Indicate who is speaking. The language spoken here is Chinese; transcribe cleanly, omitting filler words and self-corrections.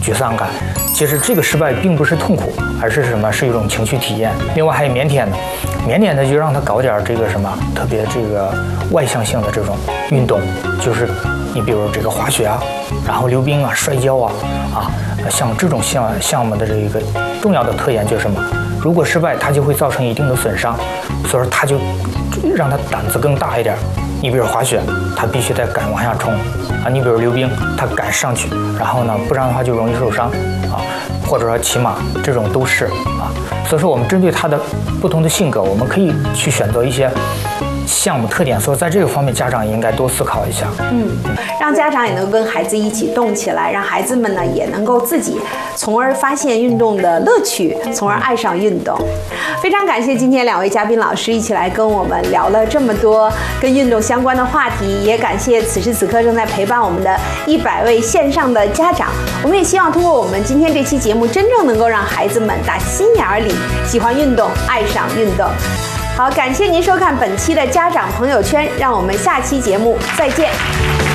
Speaker 1: 沮丧感。其实这个失败并不是痛苦，而是什么？是一种情绪体验。另外还有腼腆的，腼腆的就让他搞点这个什么特别这个外向性的这种运动，就是你比如这个滑雪啊，然后溜冰啊、摔跤啊，像这种项目的这一个重要的特点就是什么？如果失败，它就会造成一定的损伤，所以说他就让他胆子更大一点。你比如滑雪，他必须得敢往下冲啊；你比如溜冰，他敢上去，然后呢，不然的话就容易受伤啊。或者说骑马，这种都是啊。所以说我们针对他的不同的性格，我们可以去选择一些项目特点，所以在这个方面，家长也应该多思考一下。
Speaker 2: 让家长也能够跟孩子一起动起来，让孩子们呢也能够自己，从而发现运动的乐趣，从而爱上运动。非常感谢今天2位嘉宾老师一起来跟我们聊了这么多跟运动相关的话题，也感谢此时此刻正在陪伴我们的100位线上的家长。我们也希望通过我们今天这期节目，真正能够让孩子们打心眼里喜欢运动，爱上运动。好，感谢您收看本期的家长朋友圈，让我们下期节目再见。